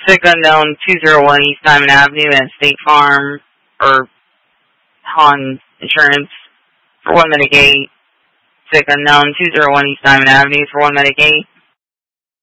Sick unknown 201 East Diamond Avenue and State Farm or Han Insurance for 1 Medicaid. Sick unknown 201 East Diamond Avenue for 1 Medicaid.